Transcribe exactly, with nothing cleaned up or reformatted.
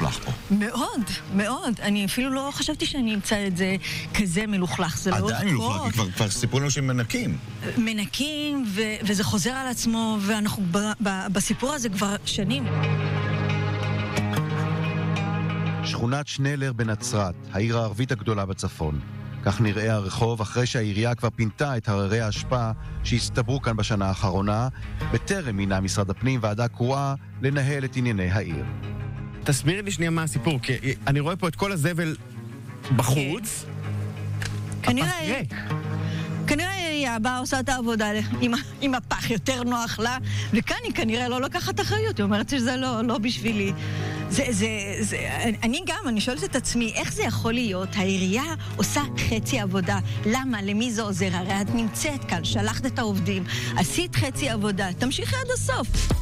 מלוכלך פה. מאוד, מאוד. אני אפילו לא חשבתי שאני אמצא את זה כזה מלוכלך. זה לא עדיין מלוכלך, כי כבר, כבר סיפרו לנו שהם מנקים. מנקים, ו- וזה חוזר על עצמו, ואנחנו ב- ב- בסיפור הזה כבר שנים. שכונת שנלר בנצרת, העיר הערבית הגדולה בצפון. כך נראה הרחוב אחרי שהעירייה כבר פינתה את הררי ההשפעה שהסתברו כאן בשנה האחרונה, בטרם מינה משרד הפנים ועדה קרואה לנהל את ענייני העיר. תסבירי לי שנייה מה הסיפור, כי אני רואה פה את כל הזבל בחוץ. כנראה... כנראה העירייה באה עושה את העבודה עם, עם הפח, יותר נוח לה, וכאן היא כנראה לא לוקחת אחריות, היא אומרת שזה לא, לא בשבילי. זה, זה, זה, אני גם, אני שואלת את עצמי, איך זה יכול להיות? העירייה עושה חצי עבודה. למה? למי זה עוזר? הרי את נמצאת כאן, שלחת את העובדים, עשית חצי עבודה, תמשיכי עד הסוף.